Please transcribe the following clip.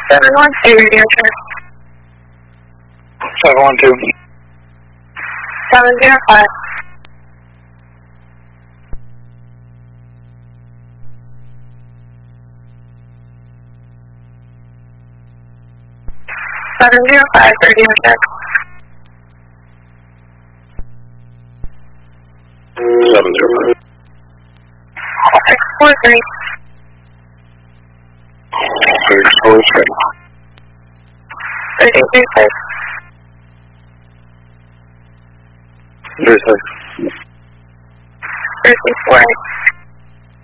712 radio check. 712. 705. 705 radio check. 705. 643. 643. 36. 36. 34.